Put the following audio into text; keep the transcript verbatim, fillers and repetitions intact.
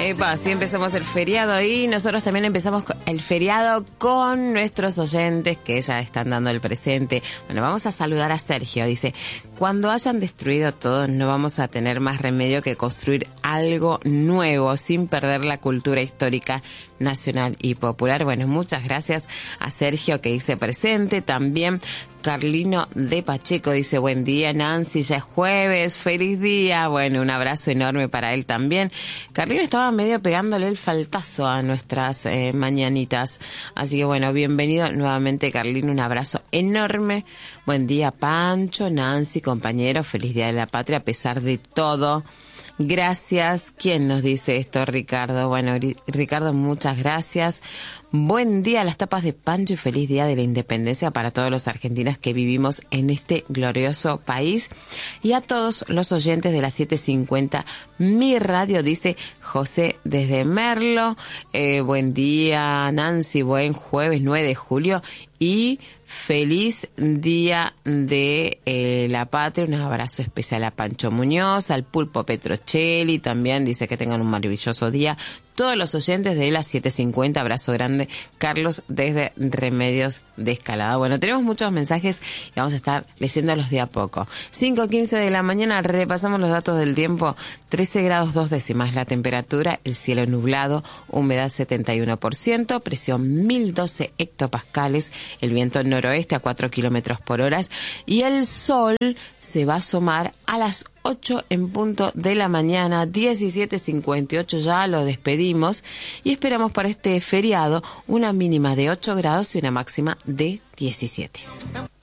Epa, sí, empezamos el feriado y nosotros también empezamos el feriado con nuestros oyentes que ya están dando el presente. Bueno, vamos a saludar a Sergio. Dice, cuando hayan destruido todo, no vamos a tener más remedio que construir algo nuevo sin perder la cultura histórica nacional y popular. Bueno, muchas gracias a Sergio que dice presente. También Carlino de Pacheco dice, buen día Nancy, ya es jueves, feliz día. Bueno, un abrazo enorme para él también. Carlino estaba medio pegándole el faltazo a nuestras eh, mañanitas. Así que bueno, bienvenido nuevamente Carlino, un abrazo enorme. Buen día Pancho, Nancy, compañeros, feliz día de la patria a pesar de todo. Gracias. ¿Quién nos dice esto? Ricardo. Bueno, Ricardo, muchas gracias. Buen día a las tapas de Pancho y feliz día de la independencia para todos los argentinos que vivimos en este glorioso país. Y a todos los oyentes de las siete cincuenta, mi radio, dice José desde Merlo. Eh, buen día, Nancy. Buen jueves nueve de julio. Y feliz día de eh, la patria. Un abrazo especial a Pancho Muñoz, al Pulpo Petrocelli. También dice que tengan un maravilloso día. Todos los oyentes de las siete cincuenta, abrazo grande. Carlos desde Remedios de Escalada. Bueno, tenemos muchos mensajes y vamos a estar leyéndolos de a poco. cinco quince de la mañana, repasamos los datos del tiempo. trece grados dos décimas la temperatura, el cielo nublado, humedad setenta y uno por ciento, presión mil doce hectopascales, el viento noroeste a cuatro kilómetros por hora y el sol se va a asomar a las ocho en punto de la mañana, diecisiete cincuenta y ocho, ya lo despedimos y esperamos para este feriado una mínima de ocho grados y una máxima de diecisiete.